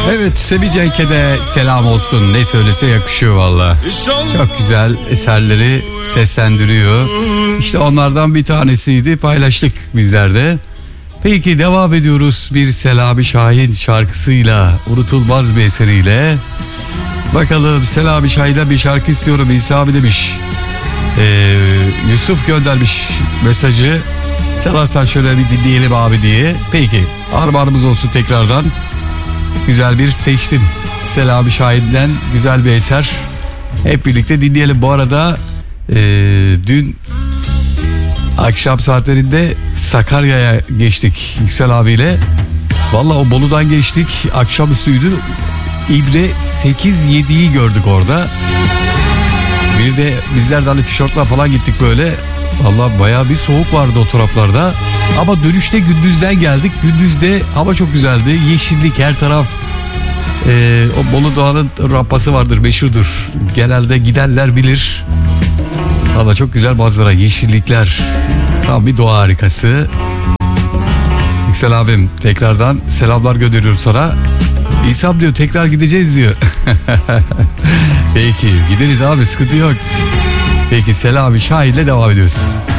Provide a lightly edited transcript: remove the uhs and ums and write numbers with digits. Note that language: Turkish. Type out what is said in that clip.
Evet, Semih Cenk'e de selam olsun. Ne söylese yakışıyor valla. Çok güzel eserleri seslendiriyor. İşte onlardan bir tanesiydi, paylaştık bizler de. Peki devam ediyoruz bir Selami Şahin şarkısıyla, unutulmaz bir eseriyle. Bakalım, Selami Şahin'den bir şarkı istiyorum İsa abi demiş. Yusuf göndermiş mesajı. Çalarsan şöyle bir dinleyelim abi diye. Peki, armağanımız olsun tekrardan. Güzel bir seçtim. Selami Şahin'den güzel bir eser. Hep birlikte dinleyelim. Bu arada dün akşam saatlerinde Sakarya'ya geçtik Yüksel abiyle. Vallahi o Bolu'dan geçtik. Akşamüstüydü. İbre 8-7'yi gördük orada. Bir de bizler de hani tişörtler falan gittik böyle. Vallahi bayağı bir soğuk vardı o taraflarda. Ama dönüşte gündüzden geldik. Gündüzde hava çok güzeldi. Yeşillik her taraf. O Bolu Doğan'ın rampası vardır, meşhurdur. Genelde gidenler bilir. Valla çok güzel manzara, yeşillikler. Tam bir doğa harikası. Yüksel abim tekrardan selamlar gönderiyorum sana. İsam diyor tekrar gideceğiz diyor. Peki gideriz abi, sıkıntı yok. Peki Selami Şahin'le devam ediyoruz.